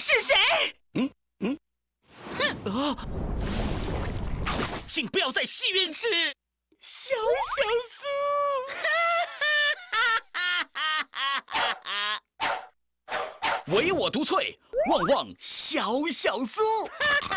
是谁？ 请不要在戏院吃。 小苏，唯我独萃，旺旺小苏。